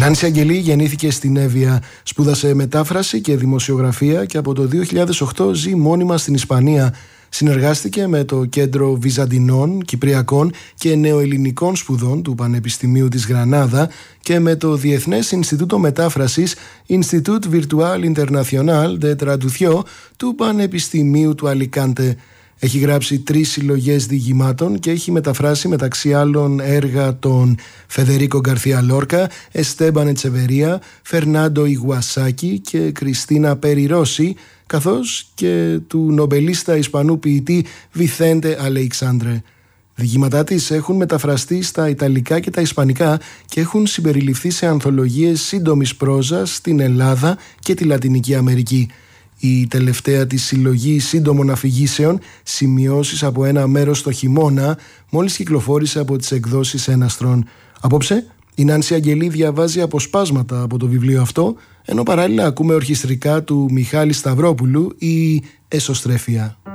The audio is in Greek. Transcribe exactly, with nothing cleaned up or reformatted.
Νάνση Αγγελή γεννήθηκε στην Εύβοια, σπούδασε μετάφραση και δημοσιογραφία και από το δύο χιλιάδες οκτώ ζει μόνιμα στην Ισπανία. Συνεργάστηκε με το Κέντρο Βυζαντινών, Κυπριακών και Νεοελληνικών Σπουδών του Πανεπιστημίου της Γρανάδα και με το Διεθνές Ινστιτούτο Μετάφρασης Institut Virtual International de Traducción του Πανεπιστημίου του Αλικάντε. Έχει γράψει τρεις συλλογές διηγημάτων και έχει μεταφράσει μεταξύ άλλων έργα των Φεδερίκο Γκαρθία Λόρκα, Εστέμπαν Ετσεβερία, Φερνάντο Ιγουασάκη και Κριστίνα Περιρώση, καθώς και του νομπελίστα Ισπανού ποιητή Βιθέντε Αλεξάνδρε. Διηγήματά της έχουν μεταφραστεί στα Ιταλικά και τα Ισπανικά και έχουν συμπεριληφθεί σε ανθολογίες σύντομης πρόζας στην Ελλάδα και τη Λατινική Αμερική. Η τελευταία της συλλογή σύντομων αφηγήσεων, σημειώσεις από ένα μέρος το χειμώνα, μόλις κυκλοφόρησε από τις εκδόσεις Έναστρον. Απόψε, η Νάνση Αγγελή διαβάζει αποσπάσματα από το βιβλίο αυτό, ενώ παράλληλα ακούμε ορχιστρικά του Μιχάλη Σταυρόπουλου η Εσωστρέφεια.